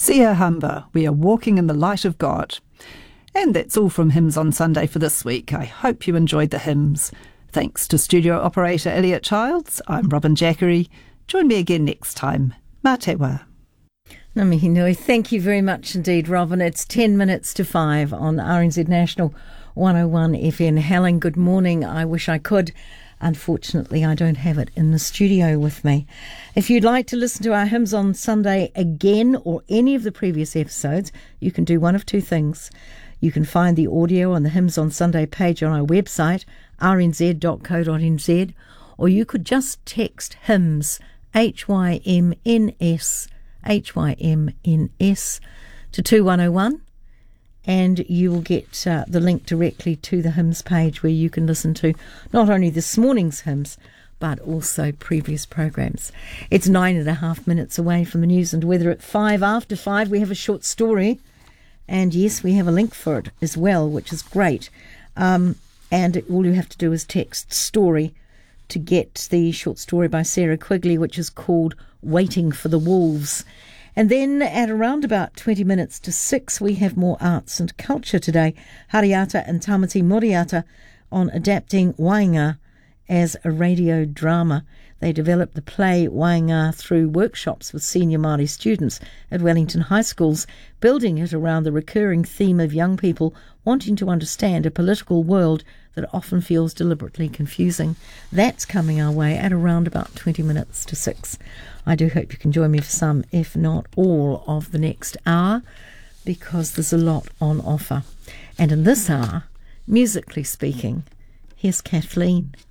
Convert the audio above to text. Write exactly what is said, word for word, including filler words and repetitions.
Sia Hamba, we are walking in the light of God. And that's all from Hymns on Sunday for this week. I hope you enjoyed the hymns. Thanks to studio operator Elliot Childs. I'm Robin Jackery. Join me again next time. Mā te wā. Ngā mihi nui. Thank you very much indeed, Robin. It's ten minutes to five on R N Z National one oh one F M. Helen, good morning. I wish I could. Unfortunately, I don't have it in the studio with me. If you'd like to listen to our Hymns on Sunday again or any of the previous episodes, you can do one of two things. You can find the audio on the Hymns on Sunday page on our website, r n z dot co dot n z, or you could just text hymns, H Y M N S, H Y M N S, to two one oh one, and you will get uh, the link directly to the hymns page where you can listen to not only this morning's hymns, but also previous programs. It's nine and a half minutes away from the news and weather. At five after five, we have a short story. And yes, we have a link for it as well, which is great. Um, and all you have to do is text story to get the short story by Sarah Quigley, which is called Waiting for the Wolves. And then at around about twenty minutes to six, we have more arts and culture today. Hariata and Tamati Moriata on adapting Wainga as a radio drama. They developed the play Wainga through workshops with senior Māori students at Wellington High Schools, building it around the recurring theme of young people wanting to understand a political world that often feels deliberately confusing. That's coming our way at around about twenty minutes to six. I do hope you can join me for some, if not all, of the next hour, because there's a lot on offer. And in this hour, musically speaking, here's Kathleen.